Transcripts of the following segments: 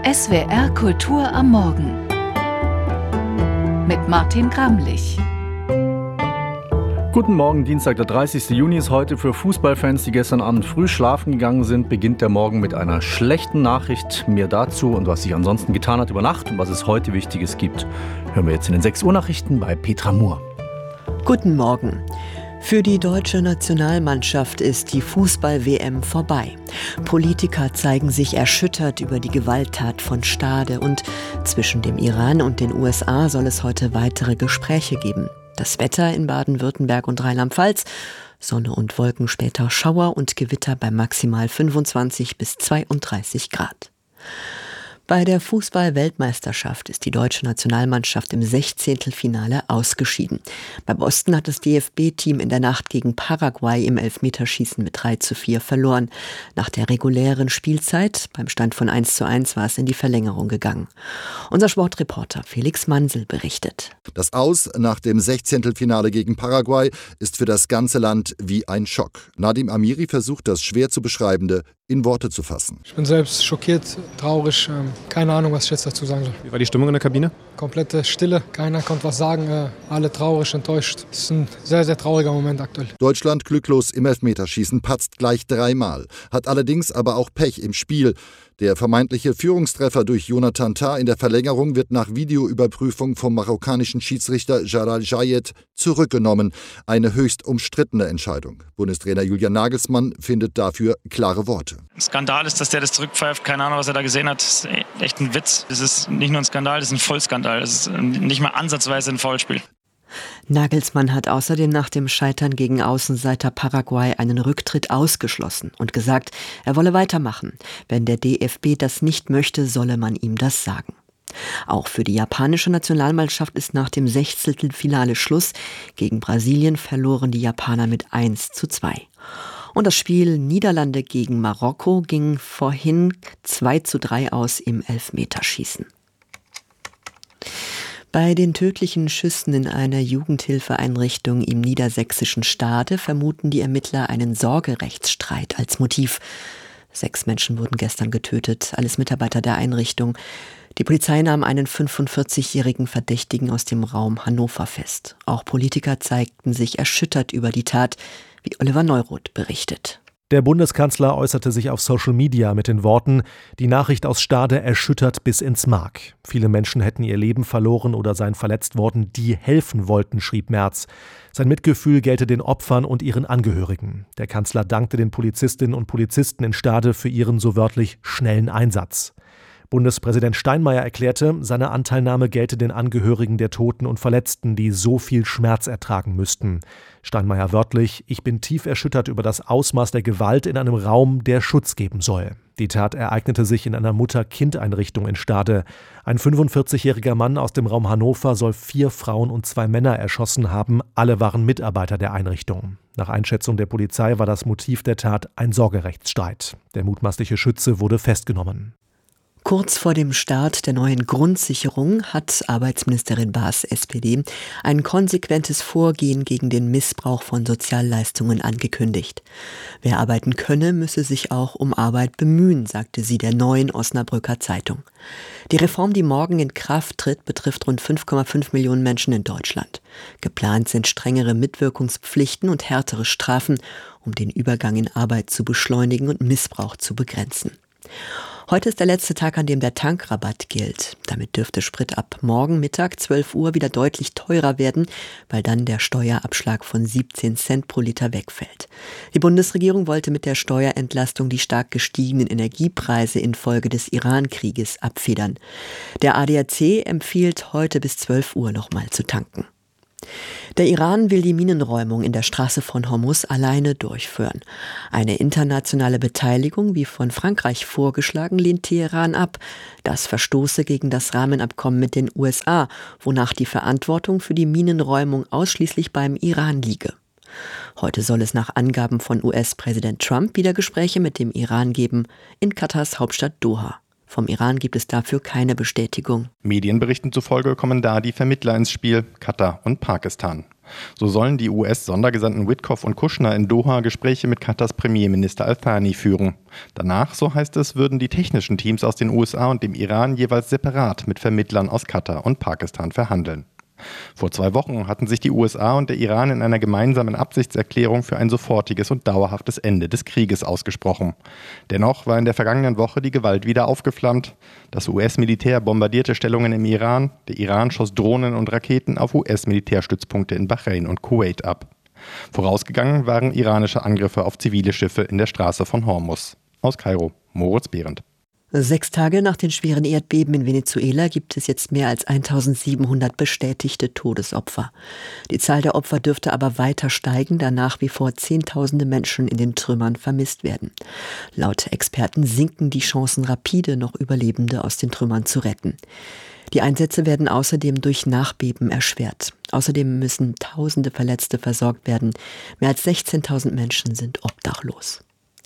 SWR Kultur am Morgen mit Martin Gramlich. Guten Morgen, Dienstag, der 30. Juni ist heute. Für Fußballfans, die gestern Abend früh schlafen gegangen sind, beginnt der Morgen mit einer schlechten Nachricht. Mehr dazu und was sich ansonsten getan hat über Nacht und was es heute Wichtiges gibt, hören wir jetzt in den 6 Uhr Nachrichten bei Petra Mohr. Guten Morgen. Für die deutsche Nationalmannschaft ist die Fußball-WM vorbei. Politiker zeigen sich erschüttert über die Gewalttat von Stade und zwischen dem Iran und den USA soll es heute weitere Gespräche geben. Das Wetter in Baden-Württemberg und Rheinland-Pfalz: Sonne und Wolken, später Schauer und Gewitter bei maximal 25 bis 32 Grad. Bei der Fußball-Weltmeisterschaft ist die deutsche Nationalmannschaft im 16. ausgeschieden. Bei Boston hat das DFB-Team in der Nacht gegen Paraguay im Elfmeterschießen mit 3:4 verloren. Nach der regulären Spielzeit, beim Stand von 1:1, war es in die Verlängerung gegangen. Unser Sportreporter Felix Mansel berichtet. Das Aus nach dem 16. gegen Paraguay ist für das ganze Land wie ein Schock. Nadim Amiri versucht, das schwer zu Beschreibende in Worte zu fassen. Ich bin selbst schockiert, traurig, keine Ahnung, was ich jetzt dazu sagen soll. Wie war die Stimmung in der Kabine? Komplette Stille, keiner konnte was sagen, alle traurig, enttäuscht. Es ist ein sehr, sehr trauriger Moment aktuell. Deutschland glücklos im Elfmeterschießen, patzt gleich 3-mal, hat allerdings aber auch Pech im Spiel. Der vermeintliche Führungstreffer durch Jonathan Tah in der Verlängerung wird nach Videoüberprüfung vom marokkanischen Schiedsrichter Jalal Jayed zurückgenommen. Eine höchst umstrittene Entscheidung. Bundestrainer Julian Nagelsmann findet dafür klare Worte. Skandal ist, dass der das zurückpfeift. Keine Ahnung, was er da gesehen hat. Das ist echt ein Witz. Das ist nicht nur ein Skandal, das ist ein Vollskandal. Das ist nicht mal ansatzweise ein Foulspiel. Nagelsmann hat außerdem nach dem Scheitern gegen Außenseiter Paraguay einen Rücktritt ausgeschlossen und gesagt, er wolle weitermachen. Wenn der DFB das nicht möchte, solle man ihm das sagen. Auch für die japanische Nationalmannschaft ist nach dem 16. Schluss. Gegen Brasilien verloren die Japaner mit 1:2. Und das Spiel Niederlande gegen Marokko ging vorhin 2:3 aus im Elfmeterschießen. Bei den tödlichen Schüssen in einer Jugendhilfeeinrichtung im niedersächsischen Stade vermuten die Ermittler einen Sorgerechtsstreit als Motiv. 6 Menschen wurden gestern getötet, alles Mitarbeiter der Einrichtung. Die Polizei nahm einen 45-jährigen Verdächtigen aus dem Raum Hannover fest. Auch Politiker zeigten sich erschüttert über die Tat, wie Oliver Neuroth berichtet. Der Bundeskanzler äußerte sich auf Social Media mit den Worten: Die Nachricht aus Stade erschüttert bis ins Mark. Viele Menschen hätten ihr Leben verloren oder seien verletzt worden, die helfen wollten, schrieb Merz. Sein Mitgefühl gelte den Opfern und ihren Angehörigen. Der Kanzler dankte den Polizistinnen und Polizisten in Stade für ihren so wörtlich schnellen Einsatz. Bundespräsident Steinmeier erklärte, seine Anteilnahme gelte den Angehörigen der Toten und Verletzten, die so viel Schmerz ertragen müssten. Steinmeier wörtlich: Ich bin tief erschüttert über das Ausmaß der Gewalt in einem Raum, der Schutz geben soll. Die Tat ereignete sich in einer Mutter-Kind-Einrichtung in Stade. Ein 45-jähriger Mann aus dem Raum Hannover soll 4 Frauen und 2 Männer erschossen haben. Alle waren Mitarbeiter der Einrichtung. Nach Einschätzung der Polizei war das Motiv der Tat ein Sorgerechtsstreit. Der mutmaßliche Schütze wurde festgenommen. Kurz vor dem Start der neuen Grundsicherung hat Arbeitsministerin Baas, SPD, ein konsequentes Vorgehen gegen den Missbrauch von Sozialleistungen angekündigt. Wer arbeiten könne, müsse sich auch um Arbeit bemühen, sagte sie der Neuen Osnabrücker Zeitung. Die Reform, die morgen in Kraft tritt, betrifft rund 5,5 Millionen Menschen in Deutschland. Geplant sind strengere Mitwirkungspflichten und härtere Strafen, um den Übergang in Arbeit zu beschleunigen und Missbrauch zu begrenzen. Heute ist der letzte Tag, an dem der Tankrabatt gilt. Damit dürfte Sprit ab morgen Mittag 12 Uhr wieder deutlich teurer werden, weil dann der Steuerabschlag von 17 Cent pro Liter wegfällt. Die Bundesregierung wollte mit der Steuerentlastung die stark gestiegenen Energiepreise infolge des Iran-Krieges abfedern. Der ADAC empfiehlt, heute bis 12 Uhr nochmal zu tanken. Der Iran will die Minenräumung in der Straße von Hormuz alleine durchführen. Eine internationale Beteiligung, wie von Frankreich vorgeschlagen, lehnt Teheran ab. Das verstoße gegen das Rahmenabkommen mit den USA, wonach die Verantwortung für die Minenräumung ausschließlich beim Iran liege. Heute soll es nach Angaben von US-Präsident Trump wieder Gespräche mit dem Iran geben, in Katars Hauptstadt Doha. Vom Iran gibt es dafür keine Bestätigung. Medienberichten zufolge kommen da die Vermittler ins Spiel, Katar und Pakistan. So sollen die US-Sondergesandten Witkoff und Kushner in Doha Gespräche mit Katars Premierminister Al-Thani führen. Danach, so heißt es, würden die technischen Teams aus den USA und dem Iran jeweils separat mit Vermittlern aus Katar und Pakistan verhandeln. Vor 2 Wochen hatten sich die USA und der Iran in einer gemeinsamen Absichtserklärung für ein sofortiges und dauerhaftes Ende des Krieges ausgesprochen. Dennoch war in der vergangenen Woche die Gewalt wieder aufgeflammt. Das US-Militär bombardierte Stellungen im Iran. Der Iran schoss Drohnen und Raketen auf US-Militärstützpunkte in Bahrain und Kuwait ab. Vorausgegangen waren iranische Angriffe auf zivile Schiffe in der Straße von Hormuz. Aus Kairo, Moritz Behrendt. 6 Tage nach den schweren Erdbeben in Venezuela gibt es jetzt mehr als 1700 bestätigte Todesopfer. Die Zahl der Opfer dürfte aber weiter steigen, da nach wie vor Zehntausende Menschen in den Trümmern vermisst werden. Laut Experten sinken die Chancen rapide, noch Überlebende aus den Trümmern zu retten. Die Einsätze werden außerdem durch Nachbeben erschwert. Außerdem müssen Tausende Verletzte versorgt werden. Mehr als 16.000 Menschen sind obdachlos.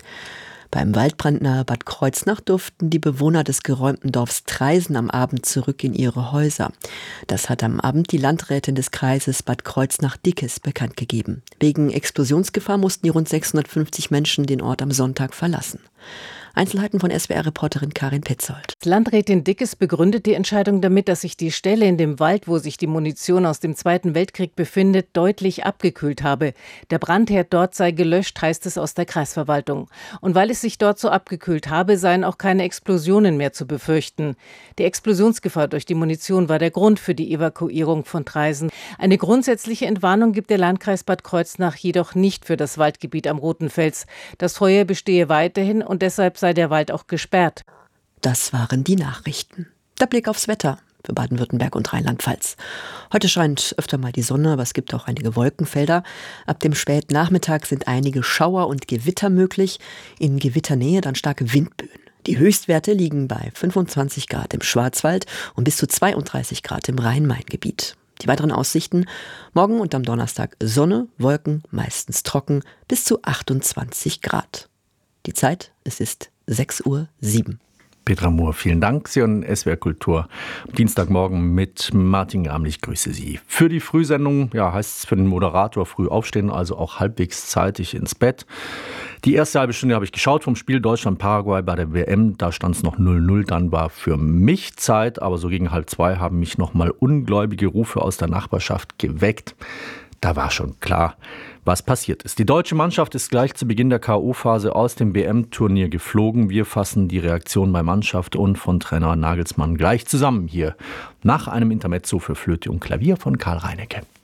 Beim Waldbrand nahe Bad Kreuznach durften die Bewohner des geräumten Dorfs Traisen am Abend zurück in ihre Häuser. Das hat am Abend die Landrätin des Kreises Bad Kreuznach-Dickes bekannt gegeben. Wegen Explosionsgefahr mussten die rund 650 Menschen den Ort am Sonntag verlassen. Einzelheiten von SWR-Reporterin Karin Petzold. Landrätin Dickes begründet die Entscheidung damit, dass sich die Stelle in dem Wald, wo sich die Munition aus dem Zweiten Weltkrieg befindet, deutlich abgekühlt habe. Der Brandherd dort sei gelöscht, heißt es aus der Kreisverwaltung. Und weil es sich dort so abgekühlt habe, seien auch keine Explosionen mehr zu befürchten. Die Explosionsgefahr durch die Munition war der Grund für die Evakuierung von Traisen. Eine grundsätzliche Entwarnung gibt der Landkreis Bad Kreuznach jedoch nicht für das Waldgebiet am Roten Fels. Das Feuer bestehe weiterhin und deshalb sei der Wald auch gesperrt. Das waren die Nachrichten. Der Blick aufs Wetter für Baden-Württemberg und Rheinland-Pfalz. Heute scheint öfter mal die Sonne, aber es gibt auch einige Wolkenfelder. Ab dem Spätnachmittag sind einige Schauer und Gewitter möglich. In Gewitternähe dann starke Windböen. Die Höchstwerte liegen bei 25 Grad im Schwarzwald und bis zu 32 Grad im Rhein-Main-Gebiet. Die weiteren Aussichten: morgen und am Donnerstag Sonne, Wolken, meistens trocken, bis zu 28 Grad. Die Zeit, es ist 6:07 Uhr. Petra Mohr, vielen Dank. Sie hören SWR Kultur am Dienstagmorgen mit Martin Gramlich. Ich grüße Sie. Für die Frühsendung heißt es für den Moderator früh aufstehen, also auch halbwegs zeitig ins Bett. Die erste halbe Stunde habe ich geschaut vom Spiel Deutschland-Paraguay bei der WM. Da stand es noch 0:0. Dann war für mich Zeit, aber so gegen 1:30 haben mich nochmal ungläubige Rufe aus der Nachbarschaft geweckt. Da war schon klar, was passiert ist. Die deutsche Mannschaft ist gleich zu Beginn der K.O.-Phase aus dem WM-Turnier geflogen. Wir fassen die Reaktion bei Mannschaft und von Trainer Nagelsmann gleich zusammen hier nach einem Intermezzo für Flöte und Klavier von Karl Reinecke.